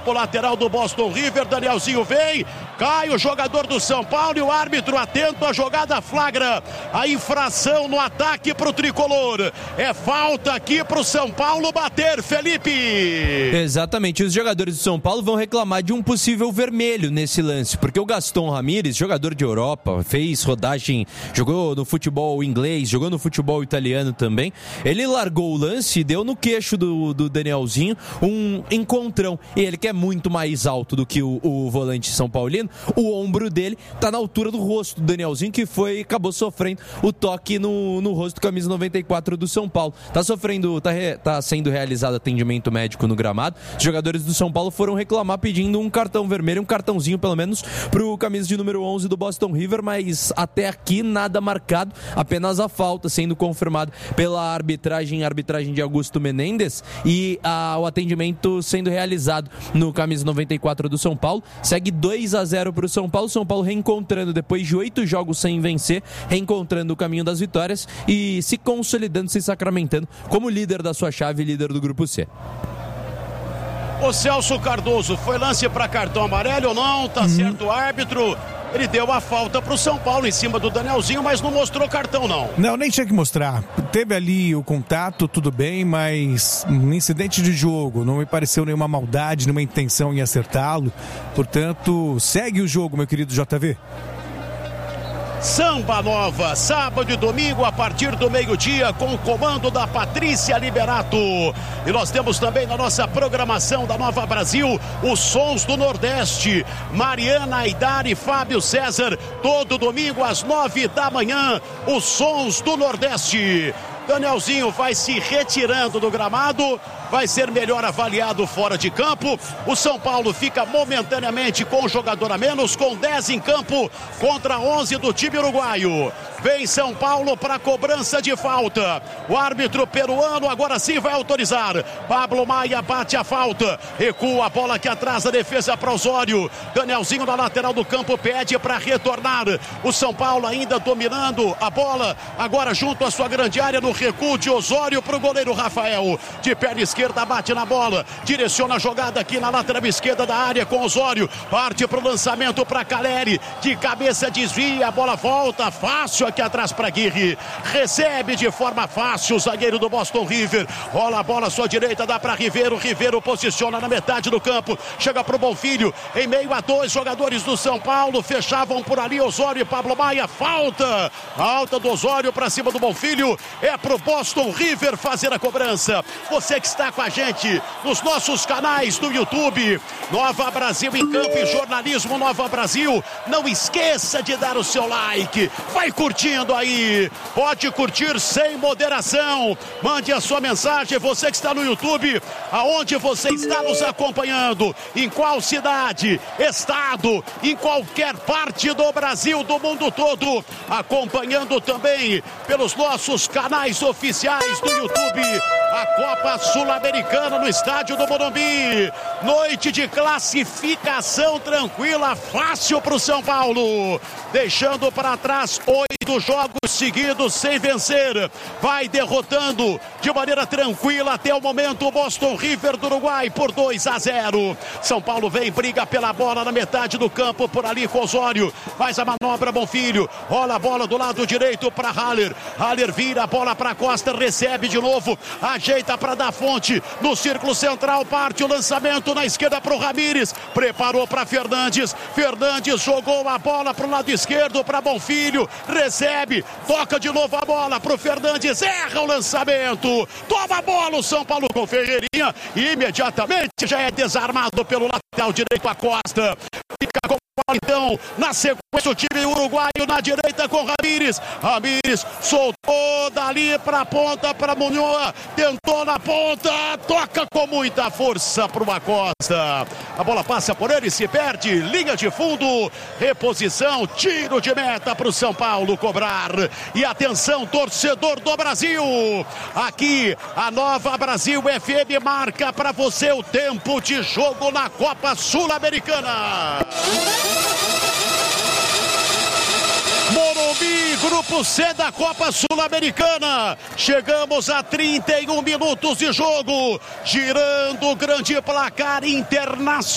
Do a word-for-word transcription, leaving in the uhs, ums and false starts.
campo lateral do Boston River. Danielzinho vem, cai o jogador do São Paulo e o árbitro atento à jogada flagra a infração no ataque para o tricolor. É falta aqui para o São Paulo bater, Felipe. Exatamente, os jogadores do São Paulo vão reclamar de um possível vermelho nesse lance, porque o Gaston Ramírez, jogador de Europa, fez rodagem, jogou no futebol inglês, jogou no futebol italiano também. Ele largou o lance e deu no queixo do, do Danielzinho um encontrão. E ele, que é muito mais alto do que o, o volante São Paulino, o ombro dele tá na altura do rosto do Danielzinho, que foi, acabou sofrendo o toque no, no rosto, camisa noventa e quatro do São Paulo. Tá sofrendo, tá, re, tá sendo realizado atendimento médico no gramado. Os jogadores do São Paulo foram reclamar pedindo um cartão vermelho, um cartãozinho pelo menos pro camisa de número onze do Boston River, mas até aqui nada marcado, apenas a falta sendo confirmada pela arbitragem, arbitragem de Augusto Menendez, e a, o atendimento sendo realizado no camisa noventa e quatro do São Paulo. Segue dois a zero pro São Paulo, São Paulo reencontrando depois de oito jogos sem vencer, reencontrando o caminho das vitórias e se consolidando, se sacramentando como líder da sua chave, líder do grupo C. O Celso Cardoso, foi lance para cartão amarelo ou não? Tá hum. certo o árbitro. Ele deu a falta pro São Paulo em cima do Danielzinho, mas não mostrou cartão, não. Não, nem tinha que mostrar. Teve ali o contato, tudo bem, mas um incidente de jogo. Não me pareceu nenhuma maldade, nenhuma intenção em acertá-lo. Portanto, segue o jogo, meu querido J V. Samba Nova, sábado e domingo a partir do meio-dia, com o comando da Patrícia Liberato. E nós temos também na nossa programação da Nova Brasil os Sons do Nordeste. Mariana Aidar e Fábio César, todo domingo às nove da manhã, os Sons do Nordeste. Danielzinho vai se retirando do gramado, vai ser melhor avaliado fora de campo. O São Paulo fica momentaneamente com um jogador a menos, com dez em campo contra onze do time uruguaio. Vem São Paulo para a cobrança de falta. O árbitro peruano agora sim vai autorizar. Pablo Maia bate a falta, recua a bola que atrasa a defesa para Osório. Danielzinho na lateral do campo pede para retornar. O São Paulo ainda dominando a bola, agora junto à sua grande área, no recuo de Osório para o goleiro Rafael. De perna esquerda bate na bola, direciona a jogada aqui na lateral esquerda da área com Osório. Parte para o lançamento para Caleri, de cabeça desvia, a bola volta fácil aqui atrás para Aguirre, recebe de forma fácil o zagueiro do Boston River, rola a bola à sua direita, dá para Ribeiro, Ribeiro posiciona na metade do campo, chega para o Bonfilho, em meio a dois jogadores do São Paulo, fechavam por ali Osório e Pablo Maia, falta, alta do Osório para cima do Bonfilho, é pro Boston River fazer a cobrança. Você que está com a gente nos nossos canais do YouTube, Nova Brasil em Campo e Jornalismo Nova Brasil, não esqueça de dar o seu like, vai curtindo aí, pode curtir sem moderação, mande a sua mensagem, você que está no YouTube, aonde você está nos acompanhando, em qual cidade, estado, em qualquer parte do Brasil, do mundo todo, acompanhando também pelos nossos canais oficiais do YouTube, a Copa Sul-Americana no estádio do Morumbi, noite de classificação tranquila, fácil para o São Paulo, deixando para trás oito jogos seguidos sem vencer, vai derrotando de maneira tranquila até o momento o Boston River do Uruguai por dois a zero. São Paulo vem, briga pela bola na metade do campo, por ali com Osório, faz a manobra Bonfilho, rola a bola do lado direito para Haller, Haller vira a bola para Costa, recebe de novo, ajeita para dar fonte no círculo central, parte o lançamento na esquerda para o Ramírez, preparou para Fernandes, Fernandes jogou a bola para o lado esquerdo para Bonfilho, recebe, toca de novo a bola para o Fernandes, erra o lançamento, toma a bola o São Paulo com Ferreirinha e imediatamente já é desarmado pelo lateral direito a Costa, fica com então, na sequência o time uruguaio na direita com Ramírez, Ramírez soltou dali para a ponta para Munhoz, tentou na ponta, toca com muita força para o Acosta, a bola passa por ele, se perde, linha de fundo, reposição, tiro de meta para o São Paulo cobrar, e atenção torcedor do Brasil, aqui a Nova Brasil F M marca para você o tempo de jogo na Copa Sul-Americana. Morumbi, grupo C da Copa Sul-Americana. Chegamos a trinta e um minutos de jogo, girando o grande placar internacional.